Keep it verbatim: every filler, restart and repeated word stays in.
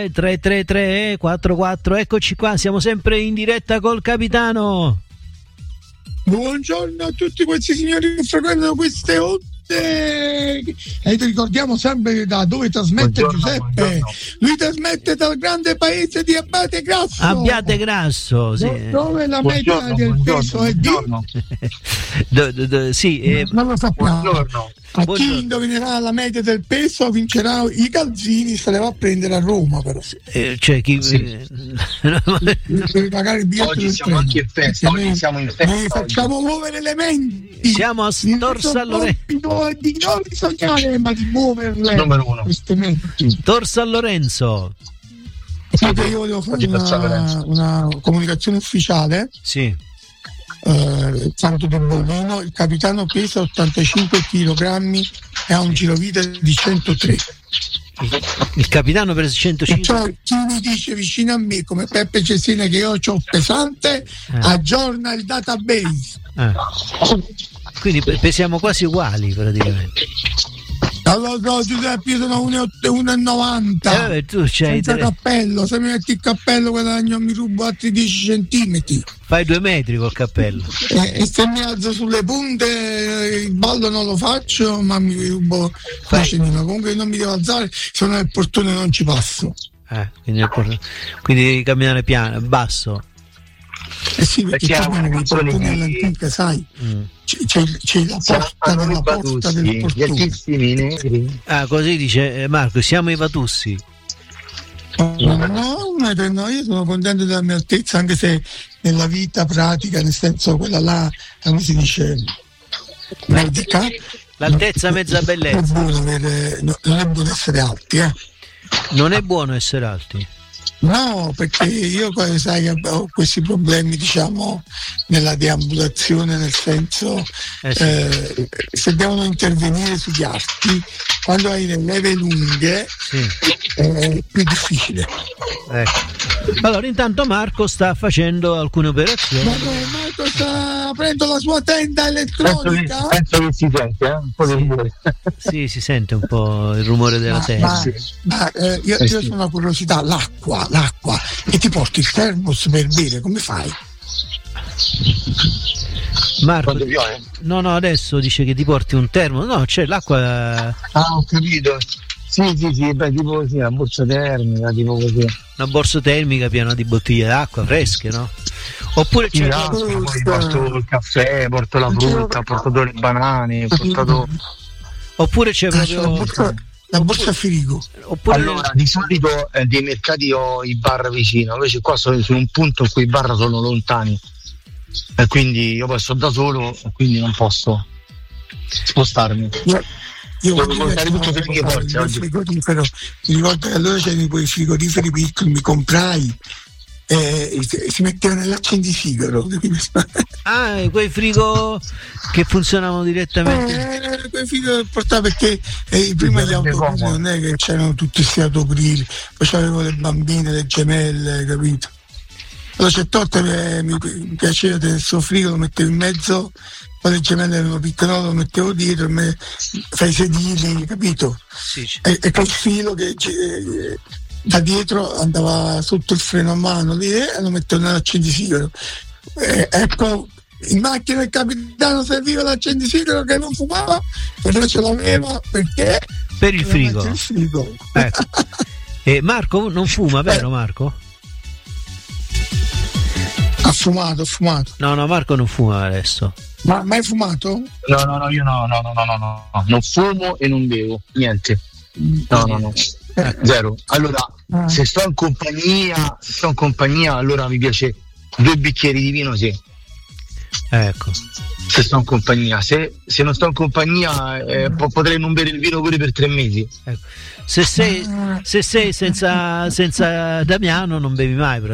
tre tre tre quattro quattro, eccoci qua, siamo sempre in diretta col capitano. Buongiorno a tutti questi signori che frequentano queste onde e ti ricordiamo sempre da dove trasmette buongiorno, Giuseppe buongiorno. Lui trasmette dal grande paese di Abbiate Grasso. Abbiate Grasso, sì. Dove la media del peso è di do, do, do, sì, eh, non lo sappiamo. Buongiorno. A Buongiorno. chi indovinerà la media del peso vincerà i calzini, se le va a prendere a Roma però sì. eh, cioè chi sì. Devi pagare il biglietto. Oggi siamo anche in festa, oggi noi, siamo in festa noi facciamo muovere le menti, siamo a Tor San Lorenzo di non sognare ma di muoverle numero uno queste menti. Tor San Lorenzo. Sapete, io volevo fare una, una comunicazione ufficiale. Sì. Uh, tanto del bovino, il capitano pesa ottantacinque chilogrammi e ha un girovita di centotré. Il capitano pesa centocinque. Cioè, chi mi dice vicino a me come Peppe Cestina che io ho pesante, eh. aggiorna il database. Eh. Quindi pesiamo quasi uguali praticamente. Allora no, Giuseppe, io sono uno e novanta eh, tu c'hai senza tre... cappello, se mi metti il cappello guadagno, mi rubo altri dieci centimetri. Fai due metri col cappello. Eh, e se mi alzo sulle punte il ballo non lo faccio, ma mi rubo la cenina. Comunque non mi devo alzare, se no nel portone non ci passo. Eh, quindi, port... quindi devi camminare piano, basso. Eh sì, perché camminano nei portoni all'antica, sai? Mm. C'è, c'è la porta nella porta del portone. Ah, così dice Marco, siamo i Vatussi. No, no, no, io sono contento della mia altezza, anche se nella vita pratica, nel senso quella là, come si dice, medica, l'altezza mezza bellezza. Non è buono, avere, no, non è buono essere alti, eh. Non è buono essere alti. No, perché io sai che ho questi problemi, diciamo, nella deambulazione, nel senso eh sì. eh, se devono intervenire sugli arti, quando hai le leve lunghe sì. è più difficile. Ecco. Allora intanto Marco sta facendo alcune operazioni. Ma no, Marco sta aprendo la sua tenda elettronica. Penso che, penso che si sente, eh? Un po' di rumore. Sì, si sente un po' il rumore della ma, tenda. Ma, ma eh, io, io sono una curiosità, l'acqua, l'acqua, e ti porti il thermos per bere, come fai? Marco, no, no, adesso dice che ti porti un termo. No, c'è l'acqua. Ah, ho capito. Sì, sì, sì, beh, tipo così, una borsa termica, tipo così. Una borsa termica piena di bottiglie d'acqua fresche, no? Oppure c'è. Sì, poi porto il caffè, porto la frutta, ho portato le banane, ho portato. Oppure c'è proprio. La borsa, la borsa frigo. Oppure... Allora, di solito eh, dei mercati ho i bar vicino, invece qua sono su un punto in cui i bar sono lontani. E quindi io poi sto da solo e quindi non posso spostarmi. Io, io devo portare tutto per le forze oggi. Frigorifero, mi ricordo che allora c'erano quei frigoriferi piccoli, mi comprai e si mettevano nell'accendisigaro. Ah, quei frigo che funzionavano direttamente. Eh, quei frigo che portavo perché eh, prima gli autogrill non è che c'erano tutti questi autogrill, poi c'avevo le bambine, le gemelle, capito? Allora c'è torta che mi piaceva del suo frigo, lo mettevo in mezzo, poi le gemelle avevo piccolo, lo mettevo dietro, me, fra i sedili, capito? Sì, sì. E, e quel filo che eh, da dietro andava sotto il freno a mano lì e lo mettevo nell'accendisigaro. Eh, ecco, in macchina il capitano serviva l'accendisigaro che non fumava, però ce l'aveva perché? Per il frigo. Il frigo. Ecco. E Marco non fuma, vero Marco? Ha fumato, ha fumato. No, no, Marco non fuma adesso. Ma mai fumato? No, no, no, io no, no, no, no, no, no. Non fumo e non bevo, niente. No, no, no. Eh, zero. Allora, ah. se sto in compagnia, se sto in compagnia, allora mi piace due bicchieri di vino, sì. Ecco. Se sto in compagnia, se, se non sto in compagnia eh, po- potrei non bere il vino pure per tre mesi. Ecco. Se sei, se sei senza, senza Damiano non bevi mai.